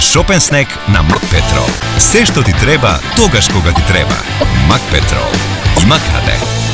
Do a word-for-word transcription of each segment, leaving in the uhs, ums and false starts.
Шопен снек на Макпетрол. Се што ти треба, тогаш кога ти треба. Макпетрол. Има каде.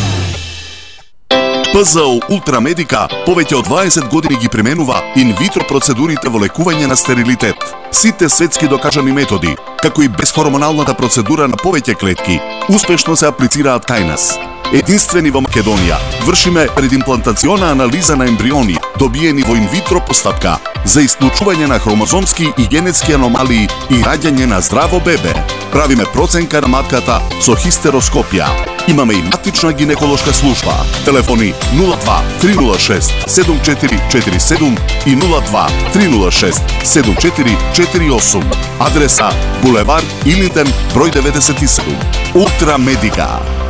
ПЗО Ултрамедика повеќе од дваесет години ги применува инвитро процедурите во лекување на стерилитет. Сите светски докажани методи, како и безхормоналната процедура на повеќе клетки, успешно се аплицираат кај нас. Единствени во Македонија, вршиме предимплантациона анализа на ембриони, добиени во инвитро постапка, за исклучување на хромозомски и генетски аномалии и раѓање на здраво бебе. Правиме проценка на матката со хистероскопија. Имаме и матична гинеколошка служба. Телефони нула два три нула шест седум четири четири седум и нула два три нула шест седум четири четири осум. Адреса Булевар Илинден, број деветдесет и седум. Ултрамедика.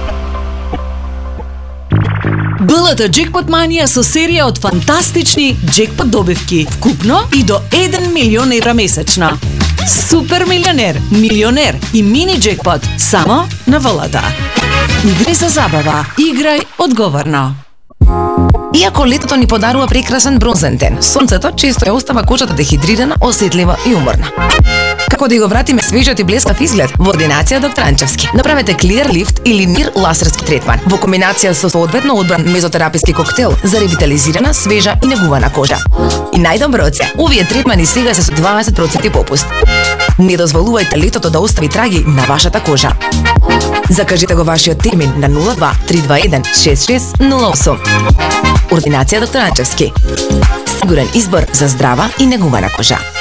БЛТ Джекпот Манија со серија од фантастични джекпот добивки, вкупно и до еден милион евра месечно. Супер милионер, милионер и мини джекпот само на ВЛТ. Игри за забава, играј одговорно. Иако летото ни подарува прекрасен бронзен ден, сонцето често ја остава кожата дехидрирана, осетлива и уморна. Како да го вратиме свежиот и блескав изглед во ординација доктор Анчевски. Направете Clear Lift или Нир лазерски третман во комбинација со соодветно одбран мезотераписки коктел за ревитализирана, свежа и негувана кожа. И најдобро од се, овие третмани сега се со дваесет проценти попуст. Не дозволувајте летото да остави траги на вашата кожа. Закажете го вашиот термин на нула два три два еден шест шест нула осум. Ординација доктор Анчевски. Сигурен избор за здрава и негувана кожа.